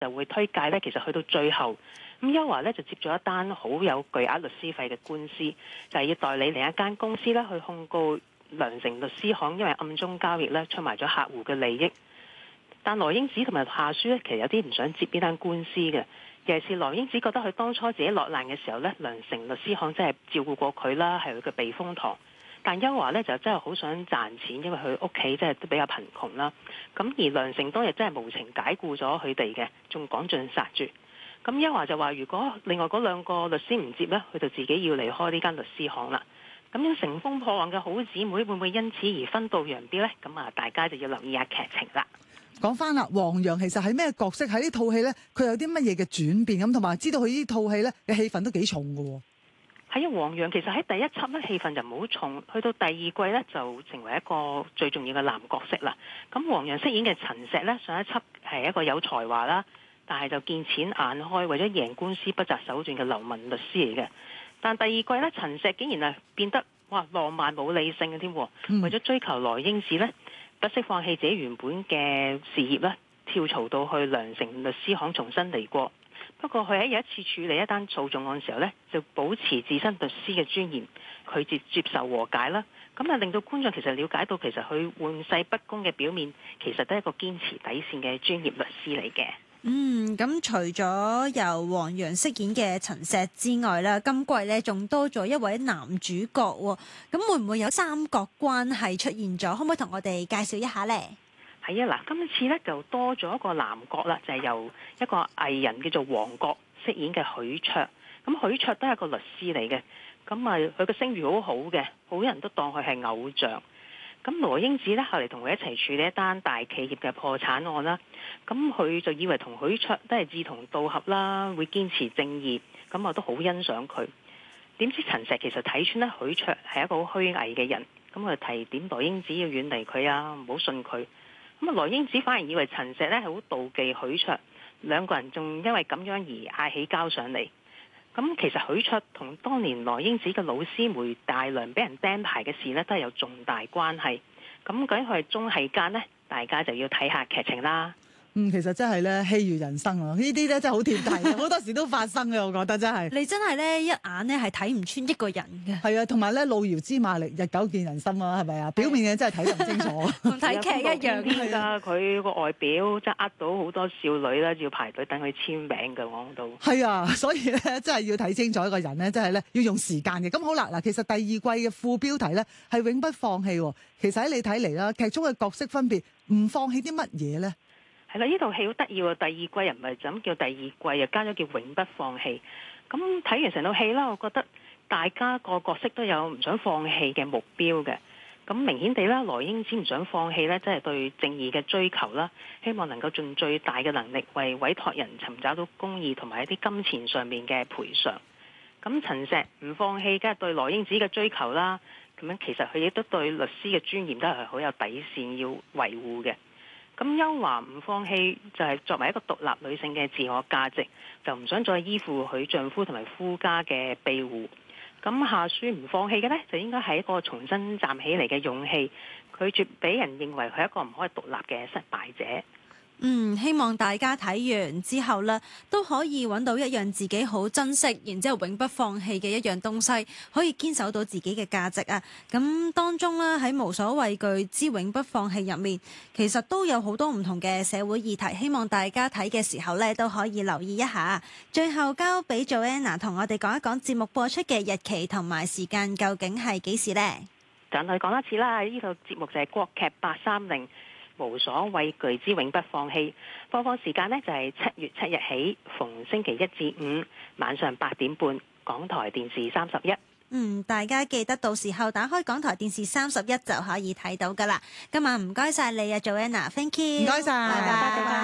就會推介咧，其實去到最後，咁邱華咧就接咗一單好有巨額律師費嘅官司，就係要代理另一間公司咧去控告良成律師行，因為暗中交易咧出賣咗客戶嘅利益。但羅英子同埋夏書咧，其實有啲唔想接呢單官司嘅。尤其是羅英子覺得佢當初自己落難嘅時候咧，良成律師行真係照顧過佢啦，係佢嘅避風塘。但邱華咧就真係好想賺錢，因為佢屋企真係都比較貧窮啦。咁而良成當日真係無情解僱咗佢哋嘅，仲趕盡殺絕。咁邱華就話：如果另外嗰兩個律師唔接咧，佢就自己要離開呢間律師行啦。咁樣乘風破浪嘅好姊妹會唔會因此而分道揚鑣呢？咁啊，大家就要留意下劇情啦。 講翻啦，黃洋其實係咩角色？喺呢套戲咧，佢有啲乜嘢嘅轉變咁，同埋知道佢呢套戲咧嘅戲份都幾重㗎喎。 係啊，黃洋其實喺第一輯咧戲份就唔好重，去到第二季咧就成為一個最重要嘅男角色啦。咁黃洋飾演嘅陳石咧，上一輯係一個有才華啦，但係就見錢眼開，為咗贏官司不擇手段嘅流氓律師嚟嘅。但第二季咧，陳石竟然係變得浪漫冇理性嘅添，為咗追求羅英子咧，不惜放棄自己原本嘅事業咧，跳槽到去良成律師行重新嚟過。不過佢喺有一次處理一單訴訟案嘅時候呢，就保持自身律師嘅尊嚴，拒絕接受和解啦。咁啊令到觀眾其實了解到，其實佢玩世不恭嘅表面，其實都係一個堅持底線嘅專業律師嚟嘅。 咁除咗由黃洋飾演嘅陳石之外啦，今季呢仲多咗一位男主角喎。咁會唔會有三角關係出現咗？可唔可以同我哋介紹一下呢？ 係啊，嗱，今次咧就多咗一個男角啦，就係由一個藝人叫做黃國飾演嘅許卓。咁許卓都係一個律師嚟嘅，咁啊佢嘅聲譽好好嘅，好多人都當佢係偶像。咁羅英子咧後嚟同佢一齊處理一單大企業嘅破產案啦，咁佢就以為同許卓都係志同道合啦，會堅持正義，咁我都好欣賞佢。點知陳石其實睇穿咧許卓係一個好虛偽嘅人，咁佢提點羅英子要遠離佢啊，唔好信佢。咁啊，羅英子反而以為陳石咧係好妒忌許卓，兩個人仲因為咁樣而嗌起交上嚟。咁其實許卓同當年羅英子嘅老師梅大良俾人釘牌嘅事呢，都係有重大關係。咁究竟佢係中係奸呢？大家就要睇下劇情啦。 其實真係咧，戲如人生啊！呢啲咧真係好貼題，好多時都發生嘅，我覺得真係。 你真係咧一眼咧係睇唔穿一個人嘅。 係啊，同埋咧路遙知馬力，日久見人心啊，係咪啊？表面嘅真係睇得唔清楚， 同睇劇一樣㗎。佢個外表真係呃到好多少女啦，要排隊等佢簽名嘅，講到。 係啊，所以咧真係要睇清楚一個人咧，真係咧要用時間嘅。咁好啦，嗱，其實第二季嘅副標題咧係永不放棄。其實喺你睇嚟啦，劇中嘅角色分別唔放棄啲乜嘢咧？ 係啦，呢套戲好得意喎！第二季又唔係就咁叫第二季，又加咗叫永不放棄。咁睇完成套戲啦，我覺得大家個角色都有唔想放棄嘅目標嘅。咁明顯地啦，羅英子唔想放棄呢，即係對正義嘅追求啦，希望能夠盡最大嘅能力為委託人尋找到公義同埋一啲金錢上面嘅賠償。咁陳石唔放棄，梗係對羅英子嘅追求啦。咁樣其實佢亦都對律師嘅尊嚴都係好有底線要維護嘅。咁邱華唔放棄就係作為一個獨立女性嘅自我價值，就唔想再依附佢丈夫同埋夫家嘅庇護。咁夏書唔放棄嘅呢，就應該係一個重新站起嚟嘅勇氣，拒絕俾人認為佢係一個唔可以獨立嘅失敗者。 希望大家睇完之後呢，都可以揾到一樣自己好珍惜，然之後永不放棄嘅一樣東西，可以堅守到自己嘅價值啊！咁當中呢，喺無所畏懼之永不放棄入面，其實都有好多唔同嘅社會議題，希望大家睇嘅時候呢，都可以留意一下。最後交俾 Joanna 同我哋講一講節目播出嘅日期同埋時間究竟係幾時呢？ 等佢講一次啦，呢套節目就係國劇830。無所畏懼之永不放棄，播放時間呢就係7月7日起，逢星期一至五晚上8點半，港台電視31。 大家記得到時候打開港台電視31就可以睇到噶啦。今晚唔該晒你啊 Joanna，Thank you，唔該晒， 拜拜。